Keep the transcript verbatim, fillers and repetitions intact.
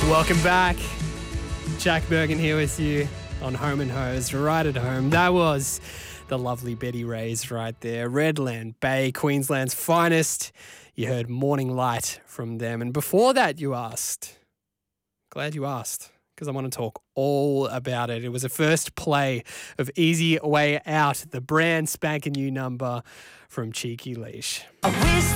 Welcome back. Jack Bergen here with you on Home and Hose, right at home. That was the lovely Betty Rays right there. Redland Bay, Queensland's finest. You heard Morning Light from them. And before that, you asked. Glad you asked, because I want to talk all about it. It was a first play of Easy Way Out, the brand spanking new number from Cheeky Leash.